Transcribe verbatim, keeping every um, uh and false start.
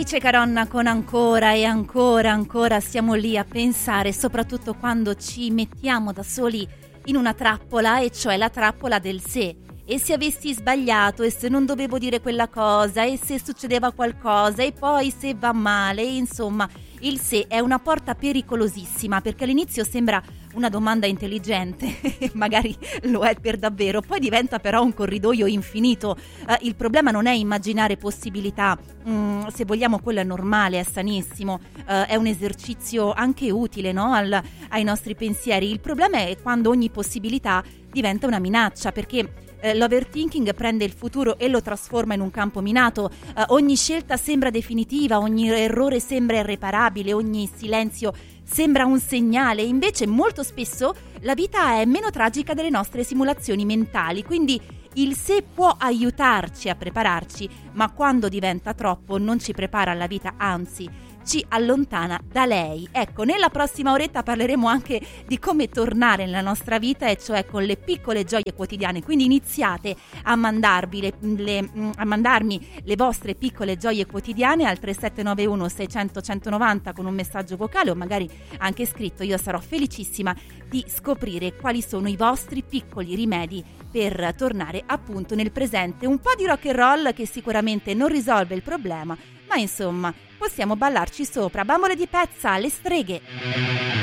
Alice Caronna con Ancora e ancora, ancora siamo lì a pensare, soprattutto quando ci mettiamo da soli in una trappola, e cioè la trappola del se. E se avessi sbagliato, e se non dovevo dire quella cosa, e se succedeva qualcosa, e poi se va male, insomma, il se è una porta pericolosissima, perché all'inizio sembra una domanda intelligente, magari lo è per davvero, poi diventa però un corridoio infinito. Eh, il problema non è immaginare possibilità, mm, se vogliamo quello è normale, è sanissimo, eh, è un esercizio anche utile, no? Al, ai nostri pensieri. Il problema è quando ogni possibilità diventa una minaccia, perché eh, l'overthinking prende il futuro e lo trasforma in un campo minato. Eh, ogni scelta sembra definitiva, ogni errore sembra irreparabile, ogni silenzio sembra un segnale. Invece molto spesso la vita è meno tragica delle nostre simulazioni mentali, quindi il se può aiutarci a prepararci, ma quando diventa troppo non ci prepara alla vita, anzi ci allontana da lei. Ecco, nella prossima oretta parleremo anche di come tornare nella nostra vita, e cioè con le piccole gioie quotidiane. Quindi iniziate a mandarvi le, le, a mandarmi le vostre piccole gioie quotidiane al tre sette nove uno sei zero zero uno uno nove con un messaggio vocale o magari anche scritto. Io sarò felicissima di scoprire quali sono i vostri piccoli rimedi per tornare appunto nel presente. Un po' di rock and roll che sicuramente non risolve il problema, ma insomma possiamo ballarci sopra. Bambole di pezza, le streghe.